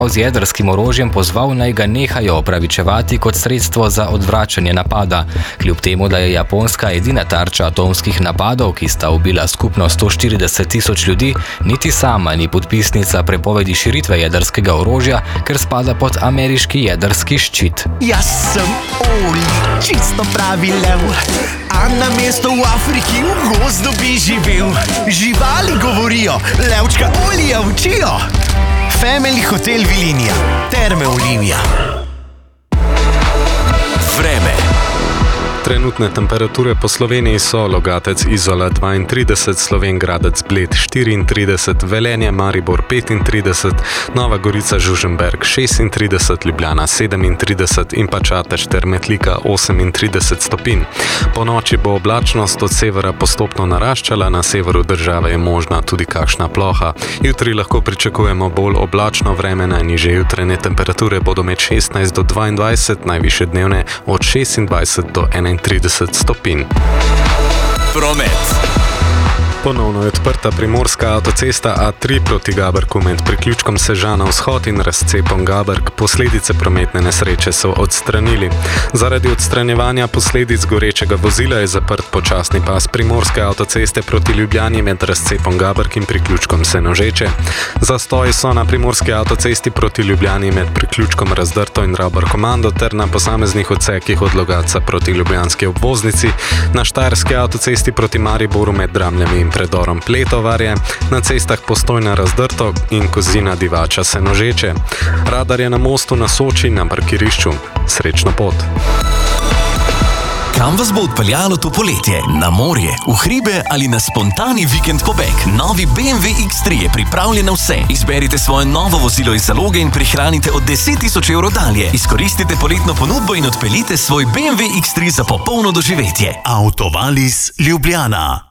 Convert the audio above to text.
z jedrskim orožjem pozval, naj ga nehajo opravičevati kot sredstvo za odvračanje napada. Kljub temu, da je Japonska edina tarča atomskih napadov, ki sta ubila skupno 140.000 ljudi, niti sama ni podpisnica prepovedi širitve jedrskega orožja, ker spada pod ameriški jedrski ščit. Jaz sem Oli, čisto pravi lev, a na mesto v Afriki v gozdu bi živel. Živali govorijo, levčka Olija učijo. Family Hotel Vilinija, Terme Olimija. Vreme. Trenutne temperature po Sloveniji so: Logatec, Izola 32, Slovenj Gradec, Bled 34, Velenje, Maribor 35, Nova Gorica, Žužemberk 36, Ljubljana 37 in pa Čatež ter Metlika 38 stopinj. Po noči bo oblačnost od severa postopno naraščala, na severu države je možna tudi kakšna ploha. Jutri lahko pričakujemo bolj oblačno vreme, najnižje jutranje temperature bodo med 16 do 22, najvišje dnevne od 26 do 31 stopinj. Promet. Ponovno je odprta primorska avtocesta A3 proti Gaberku med priključkom Sežana vzhod in razcepom Gaberk. Posledice prometne nesreče so odstranili. Zaradi odstranjevanja posledic gorečega vozila je zaprt počasni pas primorske avtoceste proti Ljubljani med razcepom Gaberk in priključkom Senožeče. Zastoji so na primorski avtocesti proti Ljubljani med priključkom Razdrto in Rabar Komando ter na posameznih odsekih od Logatca proti ljubljanski obvoznici, na štajerski avtocesti proti Mariboru med Dramljami in predorom Pletovarje, na cestah Postojna Razdrto in Kozina Divača Senožeče. Radar je na mostu na Soči na parkirišču. Srečno pot! Kam vas bo odpeljalo to poletje? Na morje, v hribe ali na spontani vikend pobeg? Novi BMW X3 je pripravljen na vse. Izberite svoje novo vozilo iz zaloge in prihranite od 10.000 evrov dalje. Izkoristite poletno ponudbo in odpeljite svoj BMW X3 za popolno doživetje. Autovalis Ljubljana.